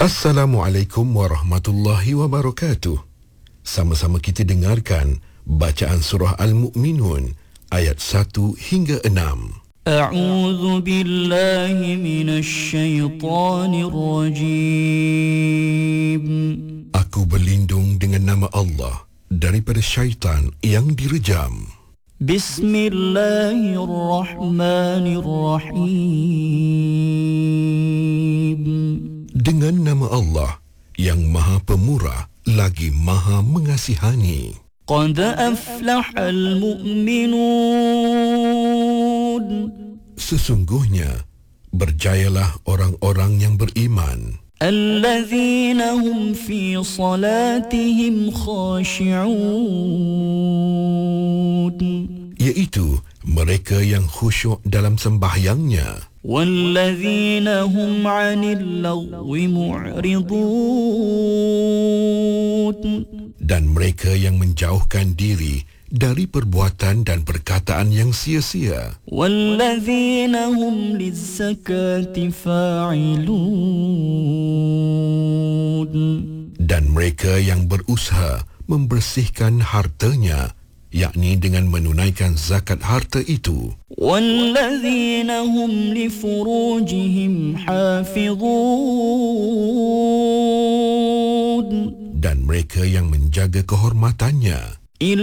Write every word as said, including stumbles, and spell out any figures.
Assalamualaikum warahmatullahi wabarakatuh. Sama-sama kita dengarkan bacaan surah Al-Mu'minun ayat satu hingga enam. A'udzu billahi minasy syaithanir rajim. Aku berlindung dengan nama Allah daripada syaitan yang direjam. Bismillahirrahmanirrahim. Dengan nama Allah yang Maha Pemurah lagi Maha Mengasihani. Qad aflahal mu'minun. Sesungguhnya berjayalah orang-orang yang beriman. Allazina hum fi salatihim khashi'un. Iaitu mereka yang khusyuk dalam sembahyangnya. Wallazina hum 'anil lagwi mu'ridun. Dan mereka yang menjauhkan diri dari perbuatan dan perkataan yang sia-sia. Wallazina hum lizzakati fa'ilun. Dan mereka yang berusaha membersihkan hartanya, yakni dengan menunaikan zakat harta itu. Wallazina hum li furujihim hafizun. Dan mereka yang menjaga kehormatannya.